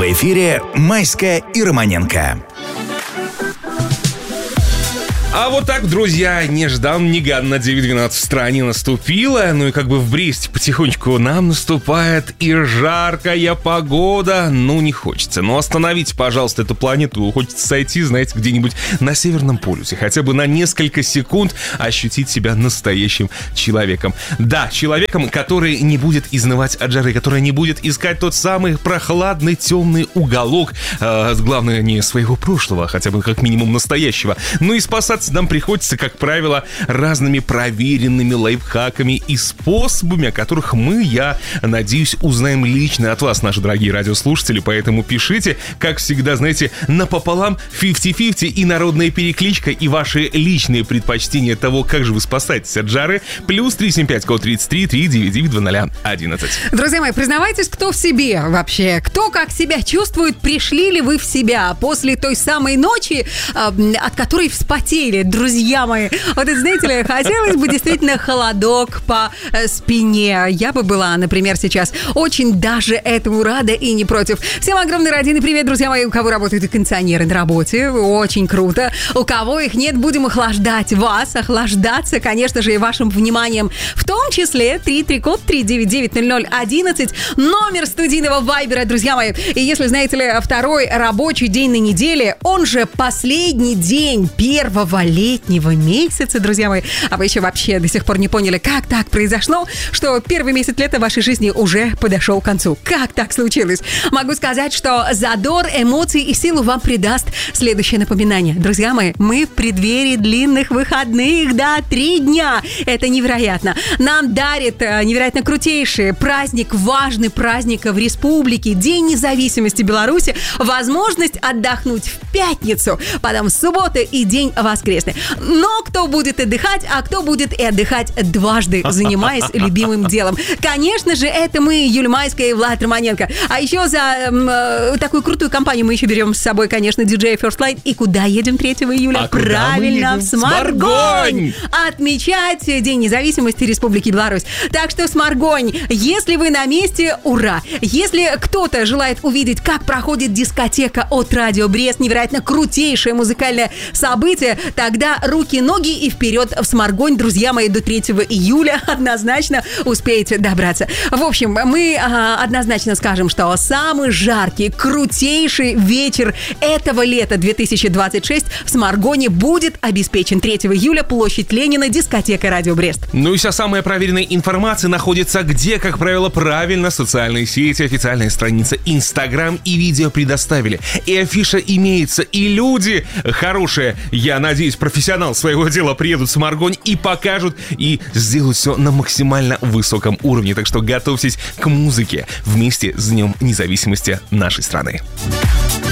В эфире «Майская и Романенко». А вот так, друзья, нежданно-негаданно 9:12 в стране наступило. Ну и как бы в Бресте потихонечку нам наступает и жаркая погода. Ну, не хочется. Но остановите, пожалуйста, эту планету. Хочется сойти, знаете, где-нибудь на Северном полюсе. Хотя бы на несколько секунд ощутить себя настоящим человеком. Да, человеком, который не будет изнывать от жары, который не будет искать тот самый прохладный, темный уголок. Главное, не своего прошлого, а хотя бы как минимум настоящего. Ну и спасаться нам приходится, как правило, разными проверенными лайфхаками и способами, о которых мы, я надеюсь, узнаем лично от вас, наши дорогие радиослушатели. Поэтому пишите, как всегда, знаете, напополам 50-50 и народная перекличка, и ваши личные предпочтения того, как же вы спасаетесь от жары. Плюс 375 код 33 399 2011. Друзья мои, признавайтесь, кто в себе вообще? Кто как себя чувствует? Пришли ли вы в себя после той самой ночи, от которой вспотели? Друзья мои, вот это, знаете ли, хотелось бы действительно холодок по спине. Я бы была, например, сейчас очень даже этому рада и не против. Всем огромный родины привет, друзья мои. У кого работают кондиционеры на работе, очень круто. У кого их нет, будем охлаждать вас, охлаждаться, конечно же, и вашим вниманием. В том числе 33-код 399-0011, номер студийного вайбера, друзья мои. И если, знаете ли, второй рабочий день на неделе, он же последний день первого летнего месяца, друзья мои. А вы еще вообще до сих пор не поняли, как так произошло, что первый месяц лета вашей жизни уже подошел к концу. Как так случилось? Могу сказать, что задор, эмоции и силу вам придаст следующее напоминание. Друзья мои, мы в преддверии длинных выходных, да, 3 дня. Это невероятно. Нам дарит невероятно крутейший праздник, важный праздник в республике, День независимости Беларуси, возможность отдохнуть в пятницу, потом в субботу и день воскресный. Но кто будет отдыхать, а кто будет и отдыхать дважды, занимаясь любимым делом? Конечно же, это мы, Юлия Майская и Влад Романенко. А еще за такую крутую компанию мы еще берем с собой, конечно, диджея First Light. И куда едем 3 июля? Правильно, в Сморгонь! Отмечать День независимости Республики Беларусь. Так что Сморгонь, если вы на месте, ура! Если кто-то желает увидеть, как проходит дискотека от Радио Брест, невероятно крутейшее музыкальное событие, тогда руки, ноги и вперед в Сморгонь, друзья мои, до 3 июля однозначно успеете добраться. В общем, мы однозначно скажем, что самый жаркий, крутейший вечер этого лета 2026 в Сморгоне будет обеспечен 3 июля, площадь Ленина, дискотека Радио Брест. Ну и вся самая проверенная информация находится где, как правило, правильно, социальные сети, официальная страница Инстаграм и видео предоставили. И афиша имеется, и люди хорошие, я надеюсь, профессионал своего дела приедут в Сморгонь и покажут, и сделают все на максимально высоком уровне. Так что готовьтесь к музыке вместе с Днем независимости нашей страны.